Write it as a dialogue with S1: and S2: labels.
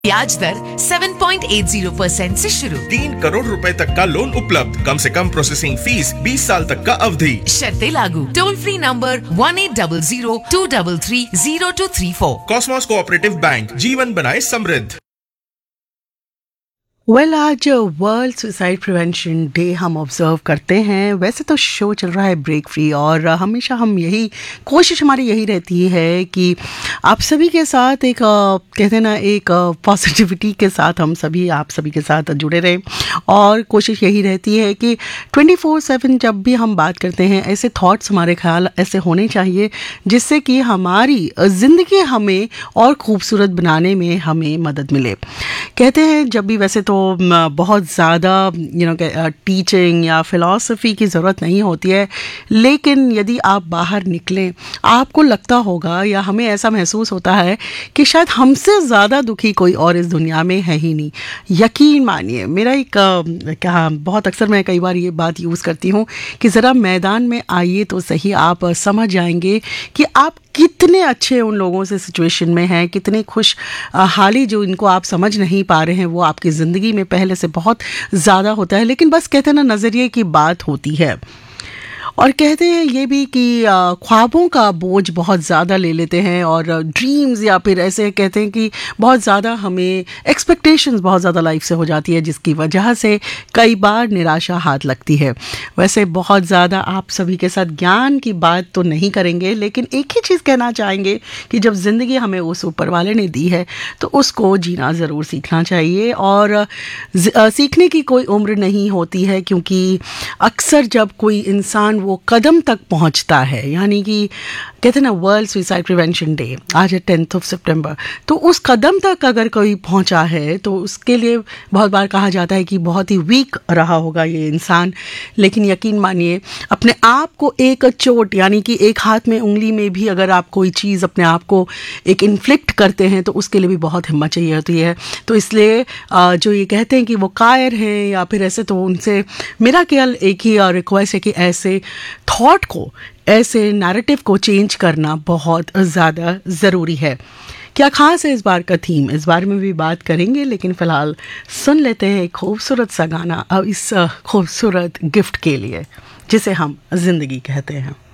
S1: ब्याज दर 7.80% से शुरू।
S2: 3 करोड़ रुपए तक का लोन उपलब्ध, कम से कम प्रोसेसिंग फीस, 20 साल तक का अवधि।
S1: शर्तें लागू। Toll free number 1800-233-0234।
S2: Cosmos cooperative bank, जीवन बनाए समृद्ध।
S3: आज वर्ल्ड सुसाइड प्रिवेंशन डे हम ऑब्जर्व करते हैं। वैसे तो शो चल रहा है ब्रेक फ्री, और हमेशा हम यही कोशिश हमारी यही रहती है कि आप सभी के साथ एक कहते हैं ना, एक पॉजिटिविटी के साथ हम सभी आप सभी के साथ जुड़े रहें। और कोशिश यही रहती है कि 24/7 जब भी हम बात करते हैं, ऐसे थॉट्स, हमारे ख्याल ऐसे होने चाहिए जिससे कि हमारी ज़िंदगी हमें और खूबसूरत बनाने में हमें मदद मिले। कहते हैं जब भी, वैसे तो बहुत ज़्यादा टीचिंग या फ़िलॉसफ़ी की ज़रूरत नहीं होती है, लेकिन यदि आप बाहर निकलें, आपको लगता होगा या हमें ऐसा महसूस होता है कि शायद हमसे ज़्यादा दुखी कोई और इस दुनिया में है ही नहीं। यकीन मानिए, मेरा एक बहुत अक्सर मैं कई बार ये बात यूज़ करती हूँ कि ज़रा मैदान में आइए तो सही, आप समझ जाएंगे कि आप कितने अच्छे उन लोगों से सिचुएशन में हैं, कितने खुश हाली जो इनको आप समझ नहीं पा रहे हैं, वो आपकी ज़िंदगी में पहले से बहुत ज़्यादा होता है। लेकिन बस कहते हैं ना, नज़रिए की बात होती है। और कहते हैं ये भी कि ख्वाबों का बोझ बहुत ज़्यादा ले लेते हैं, और ड्रीम्स, या फिर ऐसे कहते हैं कि बहुत ज़्यादा हमें एक्सपेक्टेशंस बहुत ज़्यादा लाइफ से हो जाती है, जिसकी वजह से कई बार निराशा हाथ लगती है। वैसे बहुत ज़्यादा आप सभी के साथ ज्ञान की बात तो नहीं करेंगे, लेकिन एक ही चीज़ कहना चाहेंगे कि जब ज़िंदगी हमें उस ऊपर वाले ने दी है तो उसको जीना ज़रूर सीखना चाहिए। और सीखने की कोई उम्र नहीं होती है, क्योंकि अक्सर जब कोई इंसान वो कदम तक पहुंचता है, यानी कि कहते हैं ना, वर्ल्ड सुसाइड प्रिवेंशन डे आज है 10 सितंबर, तो उस कदम तक अगर कोई पहुंचा है तो उसके लिए बहुत बार कहा जाता है कि बहुत ही वीक रहा होगा ये इंसान। लेकिन यकीन मानिए, अपने आप को एक चोट, यानी कि एक हाथ में उंगली में भी अगर आप कोई चीज़ अपने आप को एक इन्फ्लिक्ट करते हैं तो उसके लिए भी बहुत हिम्मत चाहिए होती है। तो इसलिए जो ये कहते हैं कि वो कायर हैं या फिर ऐसे, तो उनसे मेरा केवल एक ही रिक्वेस्ट है कि ऐसे थॉट को, ऐसे नैरेटिव को चेंज करना बहुत ज़्यादा ज़रूरी है। क्या ख़ास है इस बार का थीम, इस बारे में भी बात करेंगे, लेकिन फ़िलहाल सुन लेते हैं एक खूबसूरत सा गाना इस खूबसूरत गिफ्ट के लिए जिसे हम ज़िंदगी कहते हैं।